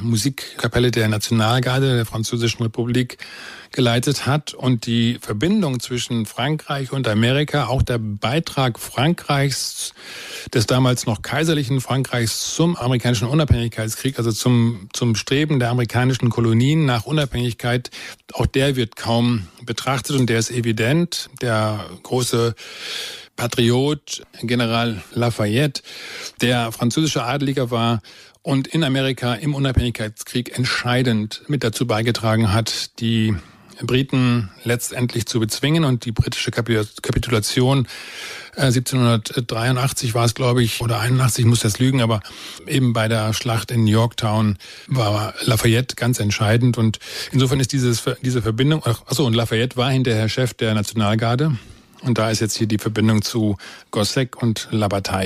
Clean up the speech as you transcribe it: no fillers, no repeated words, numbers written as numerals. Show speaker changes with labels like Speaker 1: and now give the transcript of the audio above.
Speaker 1: Musikkapelle der Nationalgarde der Französischen Republik geleitet hat. Und die Verbindung zwischen Frankreich und Amerika, auch der Beitrag Frankreichs, des damals noch kaiserlichen Frankreichs zum amerikanischen Unabhängigkeitskrieg, also zum Streben der amerikanischen Kolonien nach Unabhängigkeit, auch der wird kaum betrachtet und der ist evident. Der große Patriot, General Lafayette, der französischer Adeliger war und in Amerika im Unabhängigkeitskrieg entscheidend mit dazu beigetragen hat, die Briten letztendlich zu bezwingen und die britische Kapitulation 1783 war es, glaube ich, oder 81, ich muss das lügen, aber eben bei der Schlacht in Yorktown war Lafayette ganz entscheidend und insofern ist diese Verbindung, und Lafayette war hinterher Chef der Nationalgarde und da ist jetzt hier die Verbindung zu Gossec und La Bataille.